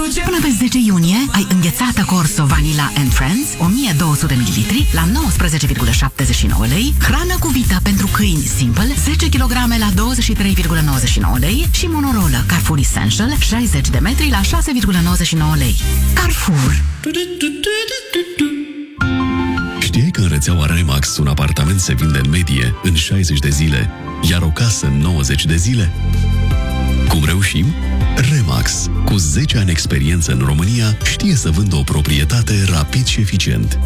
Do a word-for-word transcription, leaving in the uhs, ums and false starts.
Până pe zece iunie ai înghețată Corso Vanilla and Friends o mie două sute mililitri la nouăsprezece virgulă șaptezeci și nouă lei, hrană cu Vita pentru câini Simple zece kilograme la douăzeci și trei virgulă nouăzeci și nouă lei și monorolă Carrefour Essential șaizeci de metri la șase virgulă nouăzeci și nouă lei. Carrefour. Știai că în rețeaua Remax un apartament se vinde în medie în șaizeci de zile, iar o casă în nouăzeci de zile? Cum reușim? Remax, cu zece ani experiență în România, știe să vândă o proprietate rapid și eficient.